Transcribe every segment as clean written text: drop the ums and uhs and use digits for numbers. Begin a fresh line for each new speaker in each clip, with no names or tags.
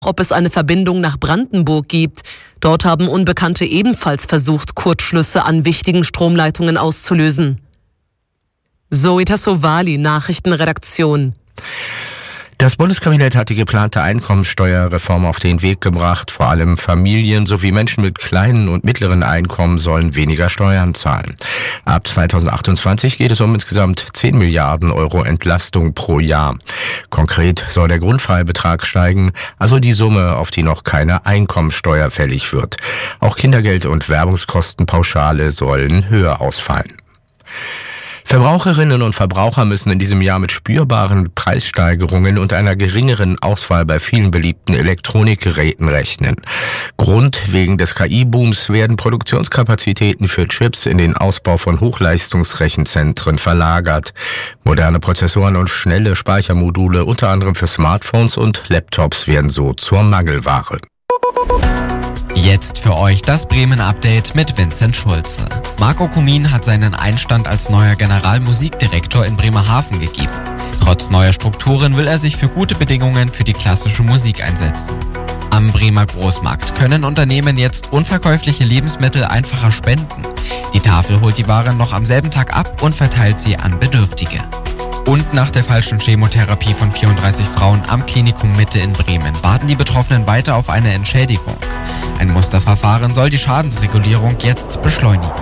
ob es eine Verbindung nach Brandenburg gibt. Dort haben Unbekannte ebenfalls versucht, Kurzschlüsse an wichtigen Stromleitungen auszulösen. Zoe Tassovali, Nachrichtenredaktion.
Das Bundeskabinett hat die geplante Einkommensteuerreform auf den Weg gebracht. Vor allem Familien sowie Menschen mit kleinen und mittleren Einkommen sollen weniger Steuern zahlen. Ab 2028 geht es um insgesamt 10 Milliarden Euro Entlastung pro Jahr. Konkret soll der Grundfreibetrag steigen, also die Summe, auf die noch keine Einkommensteuer fällig wird. Auch Kindergeld und Werbungskostenpauschale sollen höher ausfallen. Verbraucherinnen und Verbraucher müssen in diesem Jahr mit spürbaren Preissteigerungen und einer geringeren Auswahl bei vielen beliebten Elektronikgeräten rechnen. Grund: wegen des KI-Booms werden Produktionskapazitäten für Chips in den Ausbau von Hochleistungsrechenzentren verlagert. Moderne Prozessoren und schnelle Speichermodule, unter anderem für Smartphones und Laptops, werden so zur Mangelware.
Jetzt für euch das Bremen-Update mit Vincent Schulze. Marco Kumin hat seinen Einstand als neuer Generalmusikdirektor in Bremerhaven gegeben. Trotz neuer Strukturen will er sich für gute Bedingungen für die klassische Musik einsetzen. Am Bremer Großmarkt können Unternehmen jetzt unverkäufliche Lebensmittel einfacher spenden. Die Tafel holt die Ware noch am selben Tag ab und verteilt sie an Bedürftige. Und nach der falschen Chemotherapie von 34 Frauen am Klinikum Mitte in Bremen warten die Betroffenen weiter auf eine Entschädigung. Ein Musterverfahren soll die Schadensregulierung jetzt beschleunigen.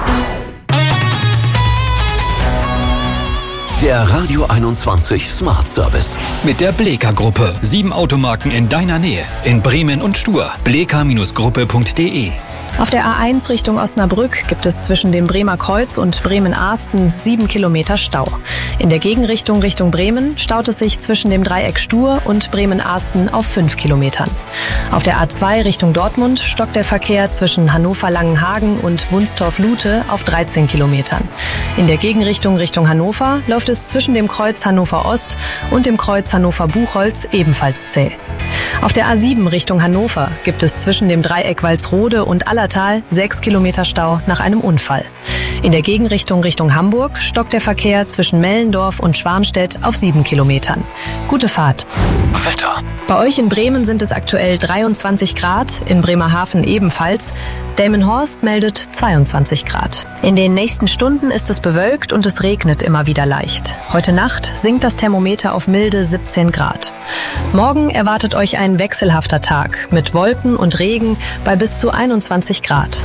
Der Radio 21 Smart Service.
Mit der Bleka-Gruppe. 7 Automarken in deiner Nähe. In Bremen und Stur. bleka-gruppe.de.
Auf der A1 Richtung Osnabrück gibt es zwischen dem Bremer Kreuz und Bremen-Ahsten 7 Kilometer Stau. In der Gegenrichtung Richtung Bremen staut es sich zwischen dem Dreieck Stur und Bremen-Ahsten auf 5 Kilometern. Auf der A2 Richtung Dortmund stockt der Verkehr zwischen Hannover-Langenhagen und Wunstorf-Lute auf 13 Kilometern. In der Gegenrichtung Richtung Hannover läuft es zwischen dem Kreuz Hannover-Ost und dem Kreuz Hannover-Buchholz ebenfalls zäh. Auf der A7 Richtung Hannover gibt es zwischen dem Dreieck Walsrode und Allertal 6 Kilometer Stau nach einem Unfall. In der Gegenrichtung Richtung Hamburg stockt der Verkehr zwischen Mellendorf und Schwarmstedt auf 7 Kilometern. Gute Fahrt.
Wetter.
Bei euch in Bremen sind es aktuell 23 Grad, in Bremerhaven ebenfalls. Delmenhorst meldet 22 Grad. In den nächsten Stunden ist es bewölkt und es regnet immer wieder leicht. Heute Nacht sinkt das Thermometer auf milde 17 Grad. Morgen erwartet euch ein wechselhafter Tag mit Wolken und Regen bei bis zu 21 Grad.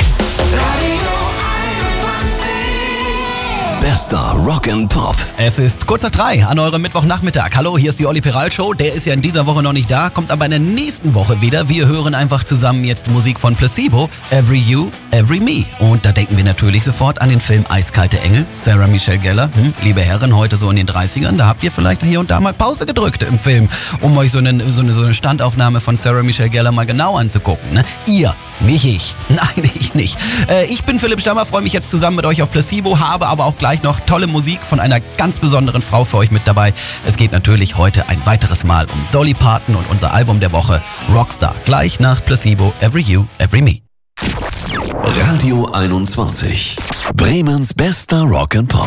Bester Rock and Pop.
Es ist kurz nach 3 an eurem Mittwochnachmittag. Hallo, hier ist die Olli Peral Show. Der ist ja in dieser Woche noch nicht da, kommt aber in der nächsten Woche wieder. Wir hören einfach zusammen jetzt Musik von Placebo, Every You, Every Me. Und da denken wir natürlich sofort an den Film Eiskalte Engel, Sarah Michelle Gellar. Liebe Herren, heute so in den 30ern, da habt ihr vielleicht hier und da mal Pause gedrückt im Film, um euch so eine Standaufnahme von Sarah Michelle Gellar mal genau anzugucken. Ne? Ihr, nicht ich. Nein, ich nicht. Ich bin Philipp Stammer, freue mich jetzt zusammen mit euch auf Placebo, habe aber auch gleich noch tolle Musik von einer ganz besonderen Frau für euch mit dabei. Es geht natürlich heute ein weiteres Mal um Dolly Parton und unser Album der Woche Rockstar. Gleich nach Placebo, Every You, Every Me.
Radio 21. Bremens bester Rock and Pop.